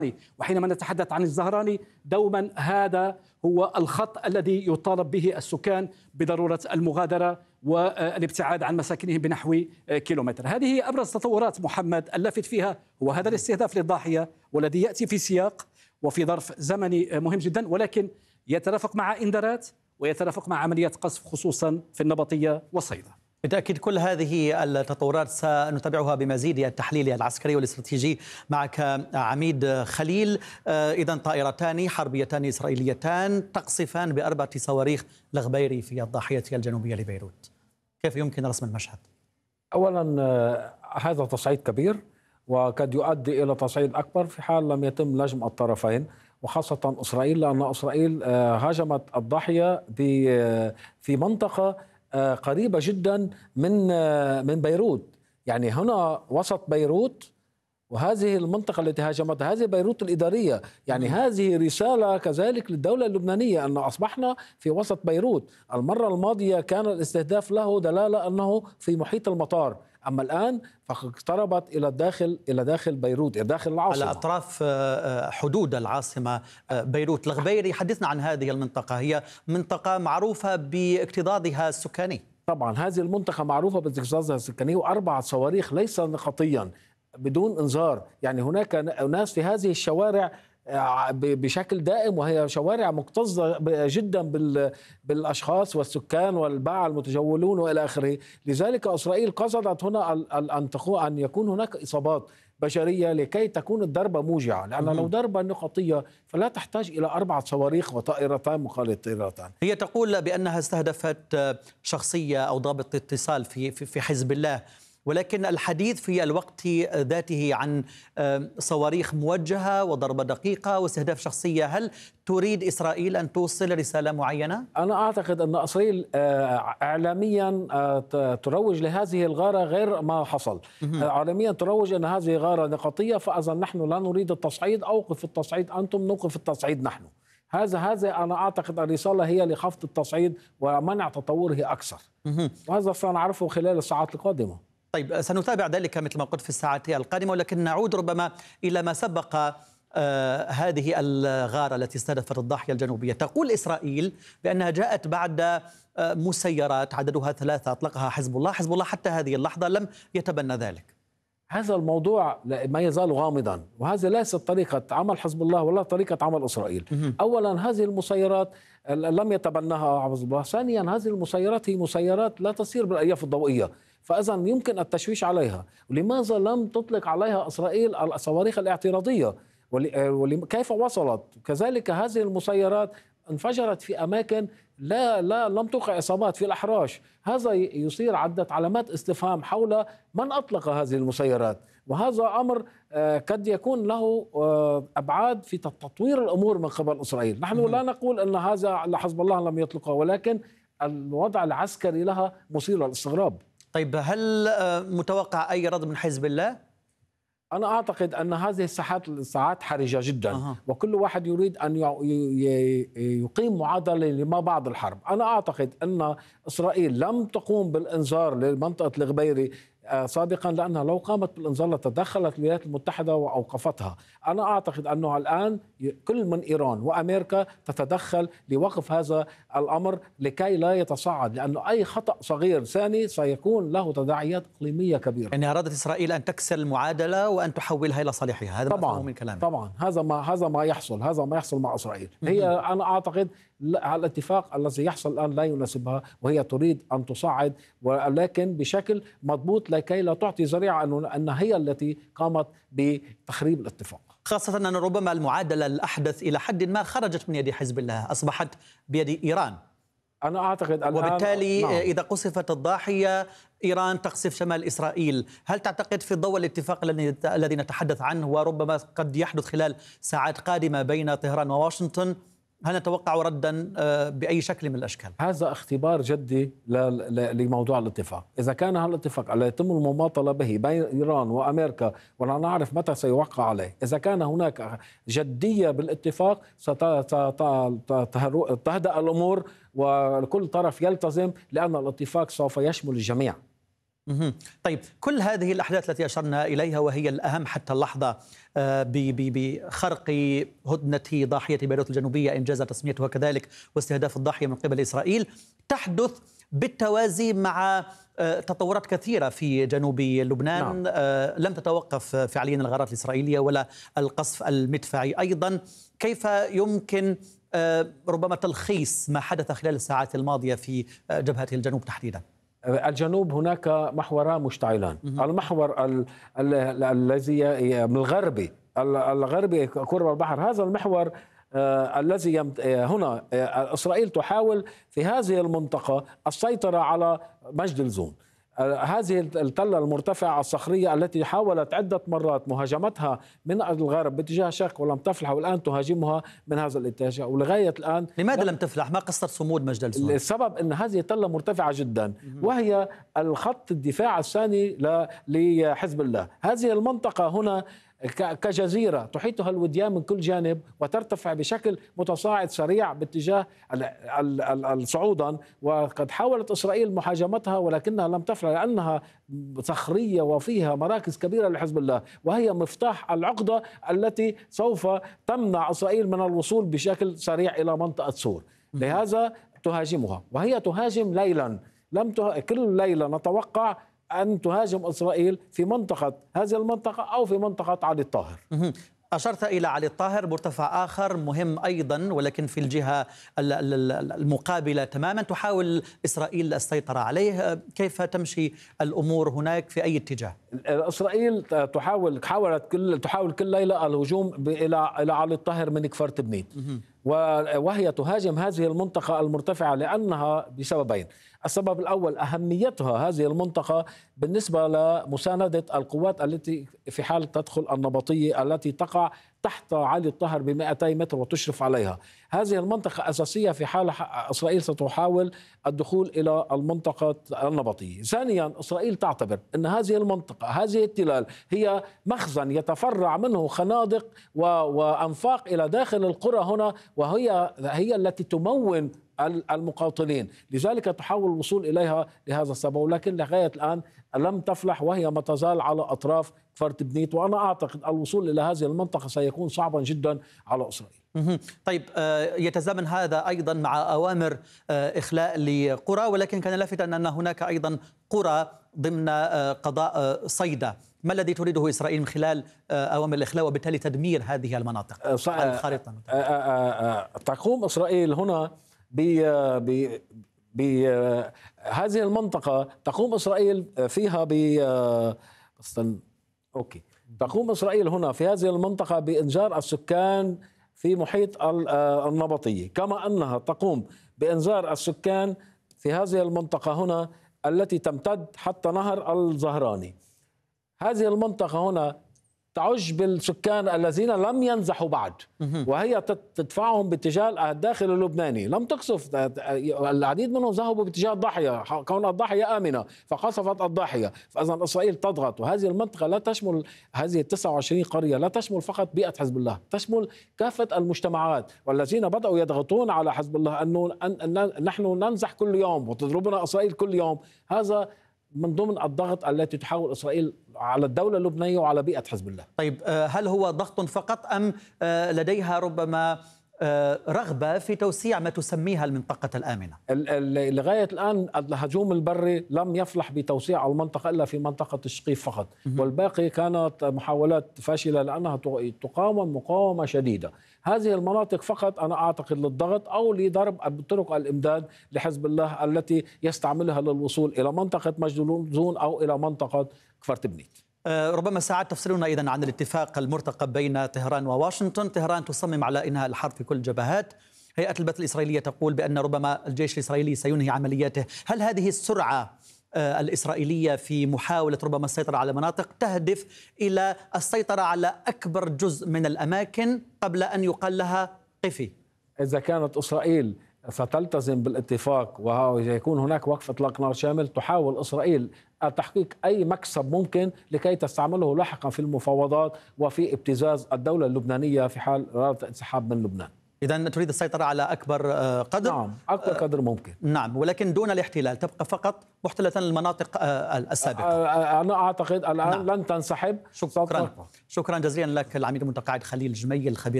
وحينما نتحدث عن الزهراني دوما هذا هو الخط الذي يطالب به السكان بضرورة المغادرة والابتعاد عن مساكنهم بنحو كيلومتر. هذه أبرز تطورات محمد. اللافت فيها هو هذا الاستهداف للضاحية والذي يأتي في سياق وفي ظرف زمني مهم جدا، ولكن يترافق مع إنذارات ويترافق مع عمليات قصف خصوصا في النبطية والصيدا. بالتأكيد كل هذه التطورات سنتابعها بمزيد التحليل العسكري والاستراتيجي معك عميد خليل. إذن طائرتان حربيتان إسرائيليتان تقصفان ب4 صواريخ لغبيري في الضاحية الجنوبية لبيروت، كيف يمكن رسم المشهد؟ أولا هذا تصعيد كبير وقد يؤدي إلى تصعيد أكبر في حال لم يتم لجم الطرفين، وخاصة إسرائيل، لأن إسرائيل هاجمت الضاحية في منطقة قريبة جدا من بيروت. يعني هنا وسط بيروت، وهذه المنطقة التي هاجمتها هذه بيروت الإدارية. يعني هذه رسالة كذلك للدولة اللبنانية أن أصبحنا في وسط بيروت. المرة الماضية كان الاستهداف له دلالة أنه في محيط المطار، أما الآن فقد اقتربت إلى داخل بيروت، إلى داخل العاصمة، على أطراف حدود العاصمة بيروت. لغبيري، حدثنا عن هذه المنطقة، هي منطقة معروفة باكتظاظها السكاني. طبعا هذه المنطقة معروفة باكتظاظها السكاني، و4 صواريخ ليس نقطيا بدون إنذار. يعني هناك ناس في هذه الشوارع بشكل دائم، وهي شوارع مكتظة جدا بالأشخاص والسكان والباعة المتجولون وإلى آخره. لذلك إسرائيل قصدت هنا أن يكون هناك إصابات بشرية لكي تكون الضربة موجعة، لأن لو ضربة نقطية فلا تحتاج إلى 4 صواريخ وطائرتان مخالطتان. هي تقول بأنها استهدفت شخصية أو ضابط اتصال في حزب الله، ولكن الحديث في الوقت ذاته عن صواريخ موجهة وضربة دقيقة واستهداف شخصية. هل تريد إسرائيل أن توصل رسالة معينة؟ أنا أعتقد أن إسرائيل إعلاميا تروج لهذه الغارة غير ما حصل. إعلاميا تروج أن هذه غارة نقطية، فإذا نحن لا نريد التصعيد، أوقف التصعيد أنتم، نوقف التصعيد نحن. هذا أنا أعتقد الرسالة هي لخفض التصعيد ومنع تطوره أكثر، وهذا سنعرفه خلال الساعات القادمة. طيب، سنتابع ذلك مثل ما قلت في الساعات القادمة، ولكن نعود ربما إلى ما سبق هذه الغارة التي استهدفت الضاحية الجنوبية. تقول إسرائيل بأنها جاءت بعد مسيرات عددها 3 أطلقها حزب الله. حزب الله حتى هذه اللحظة لم يتبنى ذلك. هذا الموضوع ما يزال غامضا، وهذا ليست طريقة عمل حزب الله ولا طريقة عمل إسرائيل. أولا هذه المسيرات لم يتبناها حزب الله. ثانيا هذه المسيرات هي مسيرات لا تسير بالألياف الضوئية، فإذا يمكن التشويش عليها. ولماذا لم تطلق عليها إسرائيل الصواريخ الاعتراضية؟ كيف وصلت؟ كذلك هذه المسيرات انفجرت في أماكن لم توقع إصابات في الأحراش. هذا يثير عدة علامات استفهام حول من أطلق هذه المسيرات، وهذا أمر قد يكون له أبعاد في تطوير الأمور من قبل إسرائيل. نحن لا نقول أن هذا حزب الله لم يطلقه، ولكن الوضع العسكري لها مثير للاستغراب. طيب، هل متوقع أي رد من حزب الله؟ أنا أعتقد أن هذه الساعات حرجة جدا، وكل واحد يريد أن يقيم معادلة لما بعد الحرب. أنا أعتقد أن إسرائيل لم تقوم بالإنذار لمنطقة الغبيري سابقا، لأنها لو قامت بالإنذار لتدخلت الولايات المتحدة وأوقفتها. أنا أعتقد أنه الآن كل من إيران وأمريكا تتدخل لوقف هذا الأمر لكي لا يتصاعد، لأنه أي خطأ صغير ثاني سيكون له تداعيات إقليمية كبيرة. يعني أرادت إسرائيل أن تكسر المعادلة وأن تحولها إلى صالحها، هذا طبعا من كلامك. طبعا هذا ما يحصل مع إسرائيل. هي أنا أعتقد الاتفاق الذي يحصل الآن لا يناسبها، وهي تريد أن تصعد، ولكن بشكل مضبوط لكي لا تعطي ذريعة أن هي التي قامت بتخريب الاتفاق. خاصة أن ربما المعادلة الأحدث إلى حد ما خرجت من يد حزب الله، أصبحت بيد إيران. أنا أعتقد الآن، وبالتالي إذا قصفت الضاحية إيران تقصف شمال إسرائيل. هل تعتقد في ضوء الاتفاق الذي نتحدث عنه وربما قد يحدث خلال ساعات قادمة بين طهران وواشنطن، هل نتوقع ردا بأي شكل من الأشكال؟ هذا اختبار جدي لموضوع الاتفاق. إذا كان هذا الاتفاق لا يتم المماطلة به بين إيران وأمريكا ولا نعرف متى سيوقع عليه، إذا كان هناك جدية بالاتفاق ستهدأ الأمور وكل طرف يلتزم، لأن الاتفاق سوف يشمل الجميع. طيب كل هذه الأحداث التي أشرنا إليها وهي الأهم حتى اللحظة بخرق هدنة ضاحية بيروت الجنوبية إنجاز تسميتها كذلك واستهداف الضاحية من قبل إسرائيل تحدث بالتوازي مع تطورات كثيرة في جنوب لبنان. نعم. لم تتوقف فعليا الغارات الإسرائيلية ولا القصف المدفعي أيضا. كيف يمكن ربما تلخيص ما حدث خلال الساعات الماضية في جبهة الجنوب تحديدا؟ الجنوب هناك محوران مشتعلان. المحور الذي من الغربي قرب البحر، هذا المحور الذي هنا إسرائيل تحاول في هذه المنطقة السيطرة على مجد الزون، هذه التلة المرتفعة الصخرية التي حاولت عدة مرات مهاجمتها من الغرب باتجاه الشرق ولم تفلح، والآن تهاجمها من هذا الاتجاه ولغاية الآن. لماذا لم تفلح؟ ما قصة صمود مجد الزون؟ السبب أن هذه التلة مرتفعة جدا وهي الخط الدفاع الثاني لحزب الله. هذه المنطقة هنا كجزيرة تحيطها الوديان من كل جانب وترتفع بشكل متصاعد سريع باتجاه صعودا، وقد حاولت إسرائيل محاجمتها ولكنها لم تفلح لأنها صخرية وفيها مراكز كبيرة لحزب الله، وهي مفتاح العقدة التي سوف تمنع إسرائيل من الوصول بشكل سريع إلى منطقة سور. لهذا تهاجمها، وهي تهاجم ليلا. كل ليلة نتوقع أن تهاجم إسرائيل في هذه المنطقة أو في منطقة علي الطاهر. أشرت إلى علي الطاهر، مرتفع آخر مهم أيضا ولكن في الجهة المقابلة تماما تحاول إسرائيل السيطرة عليه. كيف تمشي الأمور هناك في أي اتجاه؟ إسرائيل تحاول كل ليلة الهجوم إلى علي الطاهر من كفر تبنيت، وهي تهاجم هذه المنطقة المرتفعة لأنها بسببين. السبب الأول أهميتها هذه المنطقة بالنسبة لمساندة القوات التي في حال تدخل النبطية التي تقع تحت علي الطاهر ب200 متر وتشرف عليها. هذه المنطقة أساسية في حال إسرائيل ستحاول الدخول إلى المنطقة النبطية. ثانيا إسرائيل تعتبر أن هذه المنطقة، هذه التلال هي مخزن يتفرع منه خنادق وأنفاق إلى داخل القرى هنا، وهي التي تمون المقاتلين، لذلك تحاول الوصول إليها لهذا السبب، ولكن لغاية الآن لم تفلح وهي ما تزال على أطراف كفر تبنيت، وأنا أعتقد الوصول إلى هذه المنطقة سيكون صعبا جدا على إسرائيل. طيب يتزامن هذا أيضا مع أوامر إخلاء لقرى، ولكن كان لافتا أن هناك أيضا قرى ضمن قضاء صيدا. ما الذي تريده إسرائيل من خلال أوامر الإخلاء وبالتالي تدمير هذه المناطق على الخارطة؟ تقوم إسرائيل هنا بهذه المنطقة، تقوم إسرائيل فيها تقوم إسرائيل هنا في هذه المنطقة بإنذار السكان في محيط النبطية، كما أنها تقوم بإنذار السكان في هذه المنطقة هنا التي تمتد حتى نهر الزهراني. هذه المنطقة هنا تعج بالسكان الذين لم ينزحوا بعد، وهي تدفعهم باتجاه الداخل اللبناني. لم تقصف، العديد منهم ذهبوا باتجاه الضاحية كون الضاحية آمنة فقصفت الضاحية. فإذا إسرائيل تضغط، وهذه المنطقة لا تشمل هذه 29 قرية، لا تشمل فقط بيئة حزب الله، تشمل كافة المجتمعات، والذين بدأوا يضغطون على حزب الله أن نحن ننزح كل يوم وتضربنا إسرائيل كل يوم. هذا من ضمن الضغط التي تحاول إسرائيل على الدولة اللبنانية وعلى بيئة حزب الله. طيب هل هو ضغط فقط أم لديها ربما رغبة في توسيع ما تسميها المنطقة الآمنة؟ لغاية الآن الهجوم البري لم يفلح بتوسيع المنطقة إلا في منطقة الشقيف فقط، والباقي كانت محاولات فاشلة لأنها تقاوم مقاومة شديدة. هذه المناطق فقط أنا أعتقد للضغط أو لضرب طرق الإمداد لحزب الله التي يستعملها للوصول إلى منطقة مجد الزون أو إلى منطقة كفر تبنيت. ربما ساعات تفصلنا أيضا عن الاتفاق المرتقب بين طهران وواشنطن. طهران تصمم على إنهاء الحرب في كل الجبهات، هيئة البث الإسرائيلية تقول بأن ربما الجيش الإسرائيلي سينهي عملياته. هل هذه السرعة الإسرائيلية في محاولة ربما السيطرة على مناطق تهدف إلى السيطرة على أكبر جزء من الأماكن قبل أن يقال لها قفي؟ إذا كانت إسرائيل ستلتزم بالاتفاق ويكون هناك وقف إطلاق نار شامل، تحاول إسرائيل تحقيق أي مكسب ممكن لكي تستعمله لاحقا في المفاوضات وفي ابتزاز الدولة اللبنانية في حال إرادة الانسحاب من لبنان. إذا تريد السيطرة على أكبر قدر؟ نعم، أكبر قدر ممكن. نعم، ولكن دون الاحتلال، تبقى فقط محتلة للمناطق السابقة. أنا أعتقد الآن لن تنسحب. شكرا جزيلا لك العميد المتقاعد خليل جميل، خبير